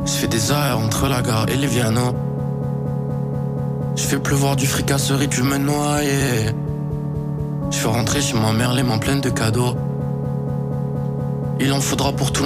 Je fais des arrêts entre la gare et les Viano. Je fais pleuvoir du fricasserie, tu me noyais. Je fais rentrer chez ma mère les mains pleines de cadeaux. Il en faudra pour tout le